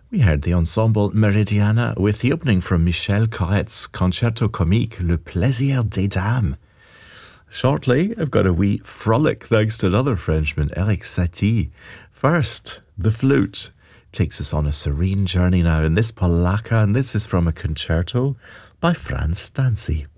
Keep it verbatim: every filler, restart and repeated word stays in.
We heard the ensemble Meridiana with the opening from Michel Corret's Concerto Comique, Le Plaisir des Dames. Shortly, I've got a wee frolic thanks to another Frenchman, Eric Satie. First, the flute takes us on a serene journey now in this polacca, and this is from a concerto by Franz Stancy.